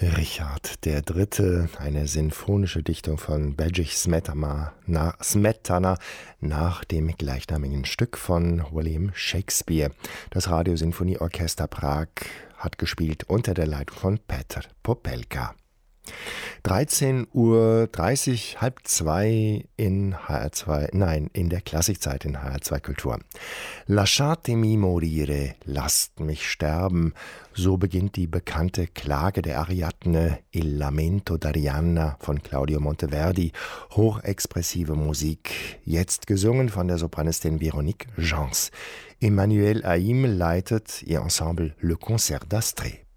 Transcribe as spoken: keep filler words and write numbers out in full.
Richard der Dritte, eine sinfonische Dichtung von Bedřich Smetana, na, Smetana nach dem gleichnamigen Stück von William Shakespeare. Das Radiosinfonieorchester Prag hat gespielt unter der Leitung von Petr Popelka. dreizehn Uhr dreißig, halb zwei in H R zwei, nein, in der Klassikzeit in H R zwei Kultur. Lasciatemi morire, lasst mich sterben. So beginnt die bekannte Klage der Ariadne, Il Lamento d'Arianna von Claudio Monteverdi. Hochexpressive Musik, jetzt gesungen von der Sopranistin Véronique Gens. Emmanuel Haïm leitet ihr Ensemble Le Concert d'Astrée.